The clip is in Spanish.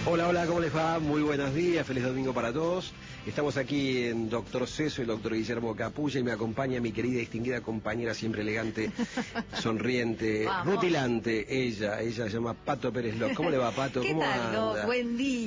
Hola, hola, ¿cómo les va? Muy buenos días, feliz domingo para todos. Estamos aquí en Doctor C, soy el doctor Guillermo Capulla y me acompaña mi querida y distinguida compañera, siempre elegante, sonriente, rutilante, ella se llama Pato Pérez Locke. ¿Cómo le va, Pato? ¿Qué ¿Cómo tal, anda? Buen día.